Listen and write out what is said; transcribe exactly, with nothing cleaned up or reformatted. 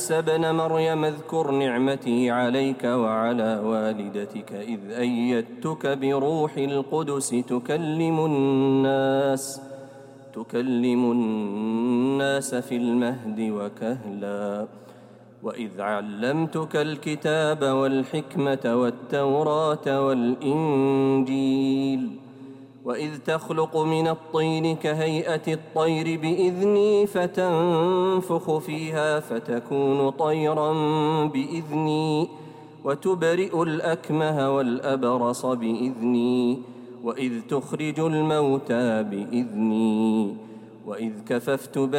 عيسى ابن مريم اذكر نعمتي عليك وعلى والدتك إذ أيدتك بروح القدس تكلم الناس تكلم الناس في المهد وكهلا وإذ علمتك الكتاب والحكمة والتوراة والإنجيل وإذ تخلق من الطين كهيئة الطير بإذني فتنفخ فيها فتكون طيرا بإذني وتبرئ الأكمه والأبرص بإذني وإذ تخرج الموتى بإذني وإذ كففت